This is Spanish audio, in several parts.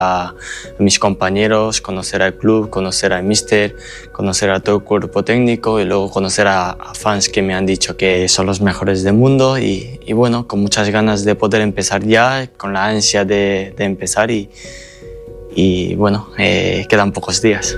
a mis compañeros, conocer al club, conocer al míster, conocer a todo el cuerpo técnico y luego conocer a fans que me han dicho que son los mejores del mundo y bueno, con muchas ganas de poder empezar ya, con la ansia de empezar y bueno, quedan pocos días.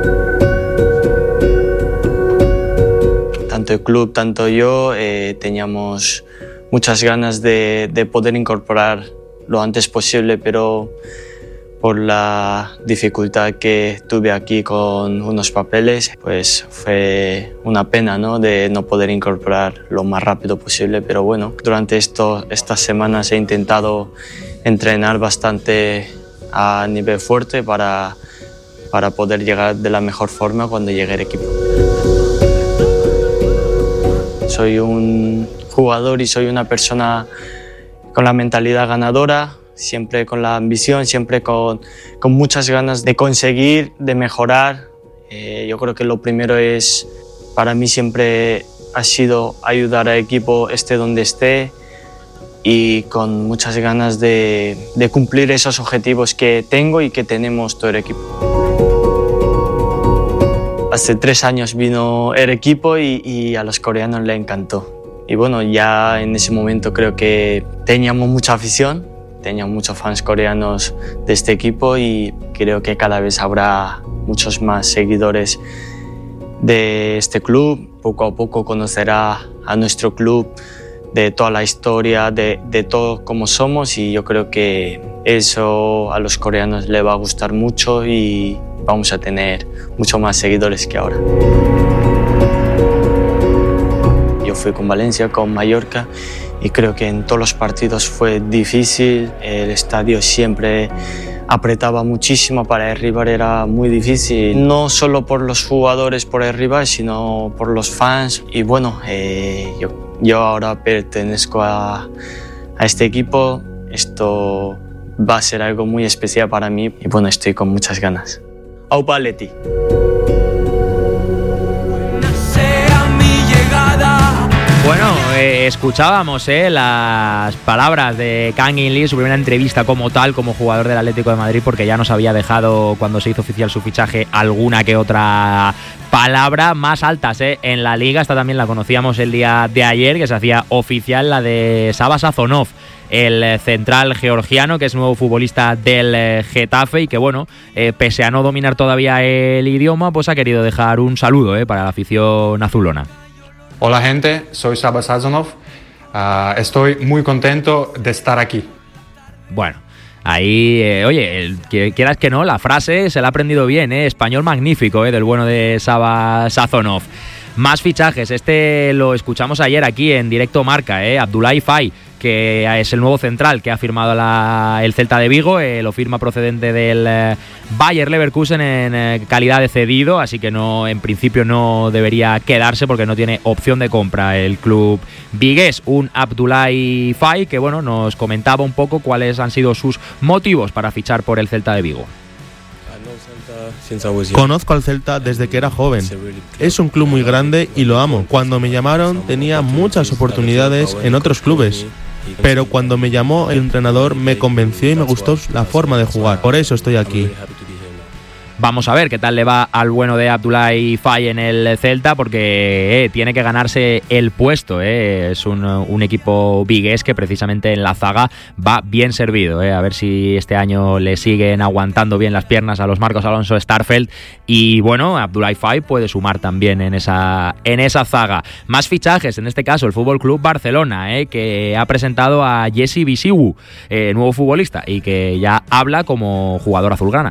Tanto el club, tanto yo teníamos muchas ganas de poder incorporar lo antes posible, pero por la dificultad que tuve aquí con unos papeles, pues fue una pena, ¿no?, de no poder incorporar lo más rápido posible, pero bueno, durante estas semanas he intentado entrenar bastante a nivel fuerte para poder llegar de la mejor forma cuando llegue el equipo. Soy un jugador y soy una persona con la mentalidad ganadora, siempre con la ambición, siempre con muchas ganas de conseguir, de mejorar. Yo creo que lo primero para mí siempre ha sido ayudar al equipo esté donde esté y con muchas ganas de cumplir esos objetivos que tengo y que tenemos todo el equipo. Hace 3 años vino el equipo y a los coreanos les encantó. Y bueno, ya en ese momento creo que teníamos mucha afición, teníamos muchos fans coreanos de este equipo y creo que cada vez habrá muchos más seguidores de este club. Poco a poco conocerá a nuestro club de toda la historia, de todo como somos y yo creo que eso a los coreanos les va a gustar mucho y vamos a tener mucho más seguidores que ahora. Yo fui con Valencia, con Mallorca y creo que en todos los partidos fue difícil, el estadio siempre apretaba muchísimo, para el rival era muy difícil, no solo por los jugadores, por el rival, sino por los fans y bueno, yo ahora pertenezco a este equipo, esto va a ser algo muy especial para mí y bueno, estoy con muchas ganas. Aupa Atleti. Bueno, escuchábamos las palabras de Kang In Lee, su primera entrevista como tal, como jugador del Atlético de Madrid, porque ya nos había dejado, cuando se hizo oficial su fichaje, alguna que otra palabra más altas en la liga. Esta también la conocíamos el día de ayer, que se hacía oficial, la de Sava Sazonov, el central georgiano, que es nuevo futbolista del Getafe y que, bueno, pese a no dominar todavía el idioma, pues ha querido dejar un saludo para la afición azulona. Hola gente, soy Sava Sazonov, estoy muy contento de estar aquí. Bueno, ahí, oye, quieras que no, la frase se la ha aprendido bien, español magnífico del bueno de Sava Sazonov. Más fichajes, lo escuchamos ayer aquí en Directo Marca, Abdoulaye Faye, que es el nuevo central que ha firmado el Celta de Vigo, lo firma procedente del Bayer Leverkusen en calidad de cedido, así que en principio no debería quedarse porque no tiene opción de compra el club vigués. Un Abdoulaye Faye que, bueno, nos comentaba un poco cuáles han sido sus motivos para fichar por el Celta de Vigo. Conozco al Celta desde que era joven. Es un club muy grande y lo amo. Cuando me llamaron tenía muchas oportunidades en otros clubes, pero cuando me llamó el entrenador me convenció y me gustó la forma de jugar. Por eso estoy aquí. Vamos a ver qué tal le va al bueno de Abdoulaye Faye en el Celta, porque tiene que ganarse el puesto. Es un equipo vigués que precisamente en la zaga va bien servido. A ver si este año le siguen aguantando bien las piernas a los Marcos Alonso Starfelt. Y bueno, Abdoulaye Faye puede sumar también en esa zaga. Más fichajes, en este caso el Fútbol Club Barcelona, que ha presentado a Jesse Bisiwu, nuevo futbolista, y que ya habla como jugador azulgrana.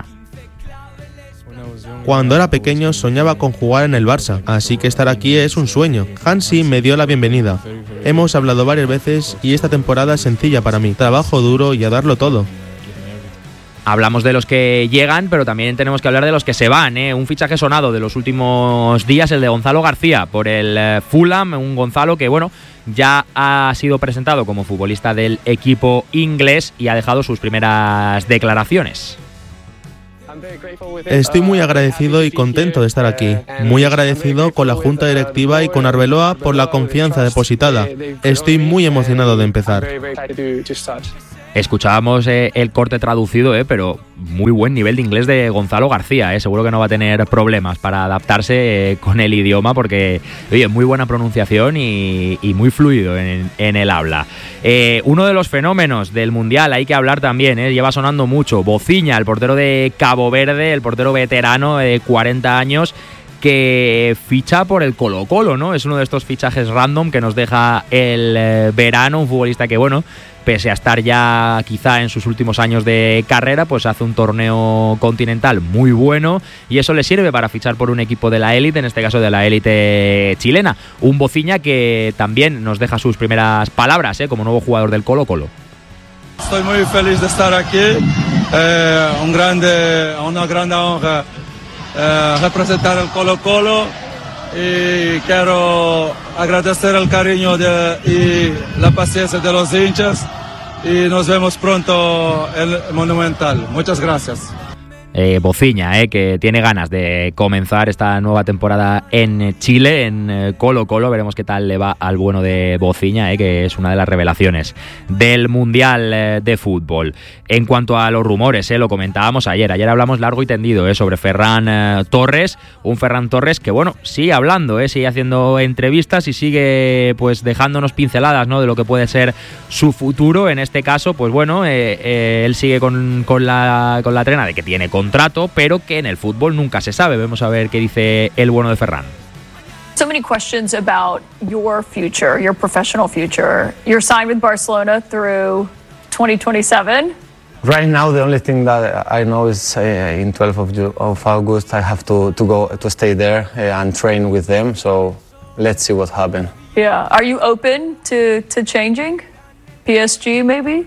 Cuando era pequeño soñaba con jugar en el Barça, así que estar aquí es un sueño. Hansi me dio la bienvenida. Hemos hablado varias veces y esta temporada es sencilla para mí. Trabajo duro y a darlo todo. Hablamos de los que llegan, pero también tenemos que hablar de los que se van. Un fichaje sonado de los últimos días, el de Gonzalo García por el Fulham. Un Gonzalo que, bueno, ya ha sido presentado como futbolista del equipo inglés y ha dejado sus primeras declaraciones. Estoy muy agradecido y contento de estar aquí. Muy agradecido con la Junta Directiva y con Arbeloa por la confianza depositada. Estoy muy emocionado de empezar. Escuchábamos el corte traducido, pero muy buen nivel de inglés de Gonzalo García, seguro que no va a tener problemas para adaptarse con el idioma porque, oye, muy buena pronunciación y muy fluido en el habla. Uno de los fenómenos del Mundial, hay que hablar también, lleva sonando mucho, Bocinha, el portero de Cabo Verde, el portero veterano de 40 años, que ficha por el Colo-Colo, ¿no? Es uno de estos fichajes random que nos deja el verano, un futbolista que, bueno, pese a estar ya quizá en sus últimos años de carrera, pues hace un torneo continental muy bueno y eso le sirve para fichar por un equipo de la élite, en este caso de la élite chilena. Un Bocinha que también nos deja sus primeras palabras, como nuevo jugador del Colo-Colo. Estoy muy feliz de estar aquí, una grande honra representar el Colo-Colo y quiero agradecer el cariño y la paciencia de los hinchas y nos vemos pronto en el Monumental. Muchas gracias. Bocinha, que tiene ganas de comenzar esta nueva temporada en Chile, en Colo-Colo. Veremos qué tal le va al bueno de Bocinha, que es una de las revelaciones del Mundial de Fútbol. En cuanto a los rumores, lo comentábamos ayer hablamos largo y tendido sobre Ferran Torres, un Ferran Torres que, bueno, sigue hablando, sigue haciendo entrevistas y sigue pues dejándonos pinceladas, ¿no?, de lo que puede ser su futuro. En este caso, pues bueno, él sigue con la trena de que tiene contrato, pero que en el fútbol nunca se sabe. Vamos a ver qué dice el bueno de Ferran. So many questions about your future, your professional future. You're signed with Barcelona through 2027. Right now, the only thing that I know is in 12th of August I have to go to stay there and train with them. So let's see what happens. Yeah. Are you open to changing? PSG maybe?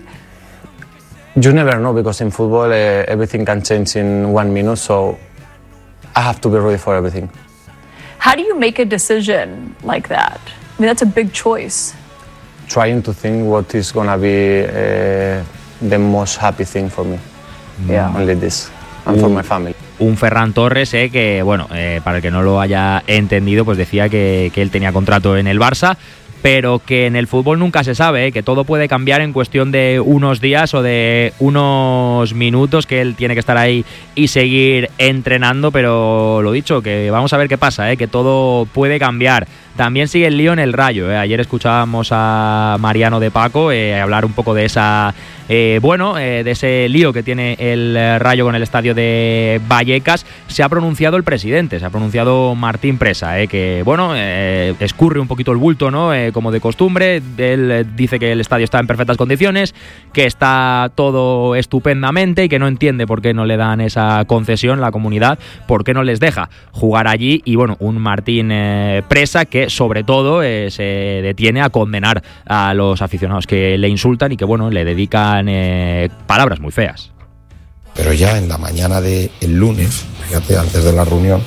You never know because in football everything can change in 1 minute. So I have to be ready for everything. How do you make a decision like that? I mean, that's a big choice. Trying to think what is gonna be the most happy thing for me. Yeah. Only this. And for my family. Un Ferran Torres que, bueno, para el que no lo haya entendido, pues decía que él tenía contrato en el Barça, pero que en el fútbol nunca se sabe, que todo puede cambiar en cuestión de unos días o de unos minutos, que él tiene que estar ahí y seguir entrenando, pero lo dicho, que vamos a ver qué pasa, que todo puede cambiar. También sigue el lío en el Rayo. Ayer escuchábamos a Mariano de Paco hablar un poco de esa de ese lío que tiene el Rayo con el estadio de Vallecas. Se ha pronunciado el presidente, se ha pronunciado Martín Presa, que bueno, escurre un poquito el bulto, ¿no? Como de costumbre. Él dice que el estadio está en perfectas condiciones, que está todo estupendamente y que no entiende por qué no le dan esa concesión la comunidad, por qué no les deja jugar allí. Y bueno, un Martín Presa que sobre todo se detiene a condenar a los aficionados que le insultan y que bueno, le dedican palabras muy feas. Pero ya en la mañana del lunes, fíjate, antes de la reunión,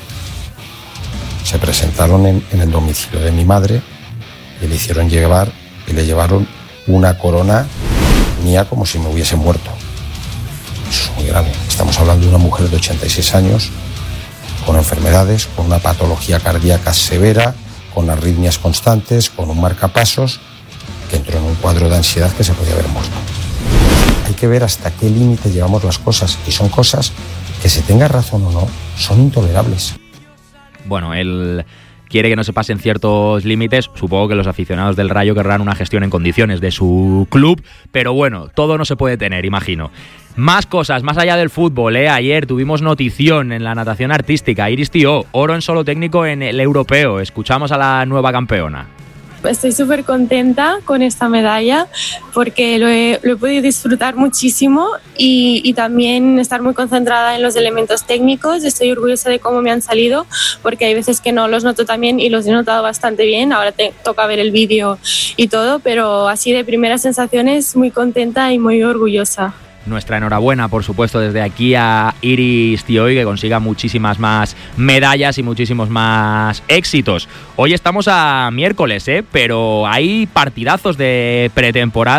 se presentaron en el domicilio de mi madre y le hicieron llevar y le llevaron una corona mía como si me hubiese muerto. Eso es muy grave. Estamos hablando de una mujer de 86 años con enfermedades, con una patología cardíaca severa, con arritmias constantes, con un marcapasos, que entró en un cuadro de ansiedad que se podía haber muerto. Hay que ver hasta qué límite llevamos las cosas, y son cosas que, se tenga razón o no, son intolerables. Bueno, él quiere que no se pasen ciertos límites. Supongo que los aficionados del Rayo querrán una gestión en condiciones de su club, pero bueno, todo no se puede tener, imagino. Más cosas, más allá del fútbol, Ayer tuvimos notición en la natación artística. Iris Tió, oro en solo técnico en el europeo. Escuchamos a la nueva campeona. Estoy súper contenta con esta medalla porque lo he podido disfrutar muchísimo y también estar muy concentrada en los elementos técnicos. Estoy orgullosa de cómo me han salido porque hay veces que no los noto tan bien y los he notado bastante bien. Ahora toca ver el vídeo y todo, pero así de primeras sensaciones muy contenta y muy orgullosa. Nuestra enhorabuena, por supuesto, desde aquí a Iris Tió, que consiga muchísimas más medallas y muchísimos más éxitos. Hoy estamos a miércoles, pero hay partidazos de pretemporada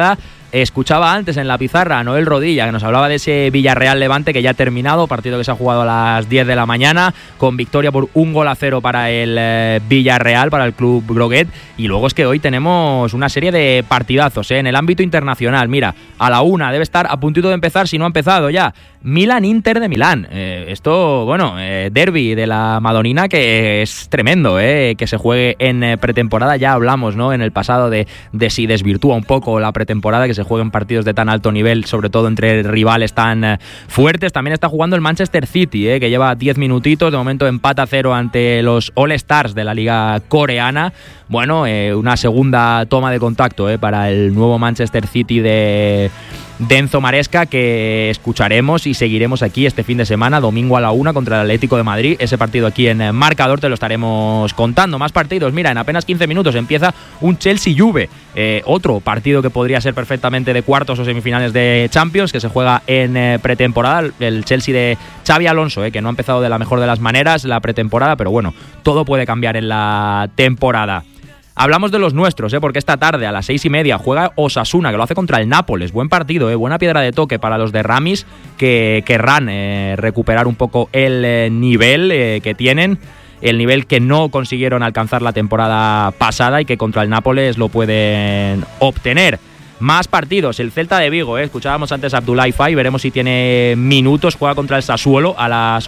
Escuchaba antes en la pizarra a Noel Rodilla, que nos hablaba de ese Villarreal-Levante que ya ha terminado, partido que se ha jugado a las 10 de la mañana, con victoria por 1-0 para el Villarreal, para el club groguet. Y luego es que hoy tenemos una serie de partidazos en el ámbito internacional. Mira, a la 1 debe estar a puntito de empezar, si no ha empezado ya, Milan-Inter de Milán. Esto, bueno, derbi de la Madonina, que es tremendo, que se juegue en pretemporada. Ya hablamos, ¿no?, en el pasado de si desvirtúa un poco la pretemporada, que se jueguen partidos de tan alto nivel, sobre todo entre rivales tan fuertes. También está jugando el Manchester City, que lleva 10 minutitos, de momento empata 0 ante los All Stars de la liga coreana. Bueno, una segunda toma de contacto para el nuevo Manchester City de Enzo Maresca, que escucharemos y seguiremos aquí este fin de semana, domingo a la 1 contra el Atlético de Madrid. Ese partido aquí en Marcador te lo estaremos contando. Más partidos, mira, en apenas 15 minutos empieza un Chelsea-Juve, otro partido que podría ser perfectamente de cuartos o semifinales de Champions, que se juega en pretemporada. El Chelsea de Xabi Alonso, que no ha empezado de la mejor de las maneras la pretemporada, pero bueno, todo puede cambiar en la temporada. Hablamos de los nuestros, porque esta tarde a las 6:30 juega Osasuna, que lo hace contra el Nápoles. Buen partido, buena piedra de toque para los de Ramis, que querrán recuperar un poco el nivel que tienen, el nivel que no consiguieron alcanzar la temporada pasada y que contra el Nápoles lo pueden obtener. Más partidos, el Celta de Vigo, escuchábamos antes a Abdoulaye Faye, veremos si tiene minutos, juega contra el Sassuolo a las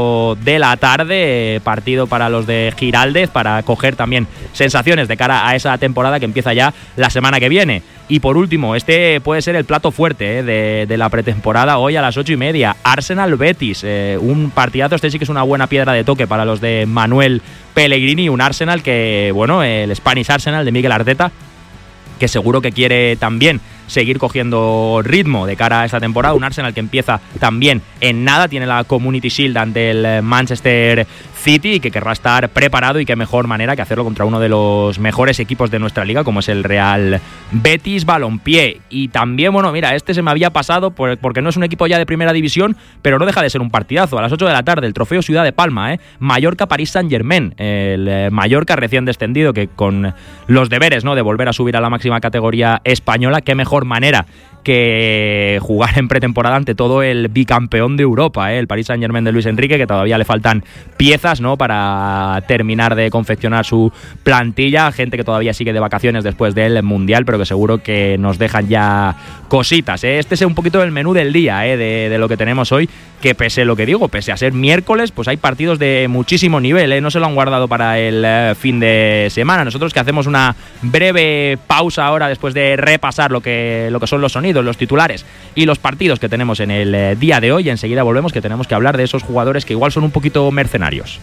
8 de la tarde, partido para los de Giraldez, para coger también sensaciones de cara a esa temporada que empieza ya la semana que viene. Y por último, este puede ser el plato fuerte de la pretemporada, hoy a las 8:30, Arsenal-Betis, un partidazo. Este sí que es una buena piedra de toque para los de Manuel Pellegrini, un Arsenal que, bueno, el Spanish Arsenal de Mikel Arteta, que seguro que quiere también seguir cogiendo ritmo de cara a esta temporada. Un Arsenal que empieza también en nada, tiene la Community Shield ante el Manchester City y que querrá estar preparado, y qué mejor manera que hacerlo contra uno de los mejores equipos de nuestra liga, como es el Real Betis Balompié. Y también, bueno, mira, este se me había pasado porque no es un equipo ya de primera división, pero no deja de ser un partidazo. A las 8 de la tarde, el Trofeo Ciudad de Palma, Mallorca-París Saint-Germain. El Mallorca recién descendido, que con los deberes, ¿no?, de volver a subir a la máxima categoría española, qué mejor manera que jugar en pretemporada ante todo el bicampeón de Europa, el Paris Saint-Germain de Luis Enrique, que todavía le faltan piezas, ¿no?, para terminar de confeccionar su plantilla. Gente que todavía sigue de vacaciones después del Mundial, pero que seguro que nos dejan ya cositas. Este es un poquito el menú del día, de lo que tenemos hoy, que pese a ser miércoles, pues hay partidos de muchísimo nivel, no se lo han guardado para el fin de semana. Nosotros, que hacemos una breve pausa ahora después de repasar lo que son los sonidos, los titulares y los partidos que tenemos en el día de hoy. Enseguida volvemos, que tenemos que hablar de esos jugadores que igual son un poquito mercenarios.